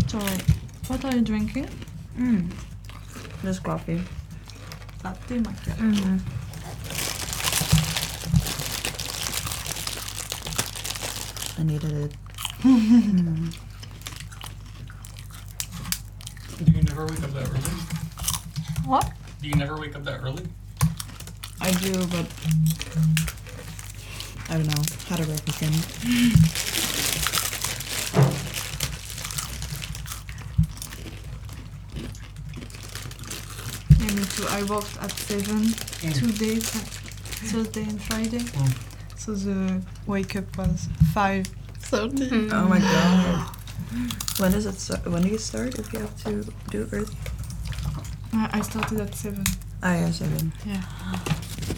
Sorry. What are you drinking? Just coffee. Latte macchiato. I needed it. Do you never wake up that early? What? Do you never wake up that early? I do, but I don't know how to work again. Yeah, me too. I worked at 7, 2 days, Thursday and Friday. So the wake up was 5:30. Oh my god. When does it start? When do you start if you have to do early? I started at 7. Ah, yeah, 7. Yeah.